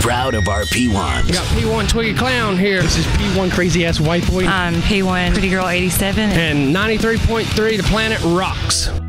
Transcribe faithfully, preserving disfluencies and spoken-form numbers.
proud of our P ones. We got P one Twiggy Clown here. This is P one Crazy Ass White Boy. I'm P one Pretty Girl eighty-seven. And ninety-three point three The Planet Rocks.